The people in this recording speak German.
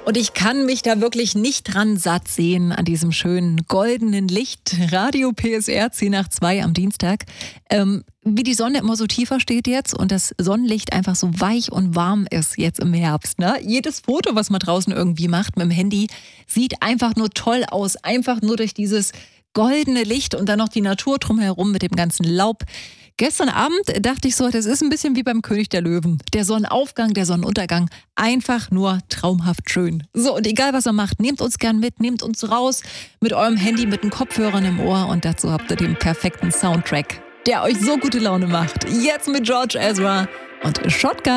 Und ich kann mich da wirklich nicht dran satt sehen an diesem schönen goldenen Licht. Radio PSR 10 nach 2 am Dienstag. Wie die Sonne immer so tiefer steht jetzt und das Sonnenlicht einfach so weich und warm ist jetzt im Herbst. Ne? Jedes Foto, was man draußen irgendwie macht mit dem Handy, sieht einfach nur toll aus. Einfach nur durch dieses goldene Licht und dann noch die Natur drumherum mit dem ganzen Laub. Gestern Abend dachte ich so, das ist ein bisschen wie beim König der Löwen. Der Sonnenaufgang, der Sonnenuntergang, einfach nur traumhaft schön. So, und egal was ihr macht, nehmt uns gern mit, nehmt uns raus mit eurem Handy, mit den Kopfhörern im Ohr und dazu habt ihr den perfekten Soundtrack, der euch so gute Laune macht. Jetzt mit George Ezra und Shotgun.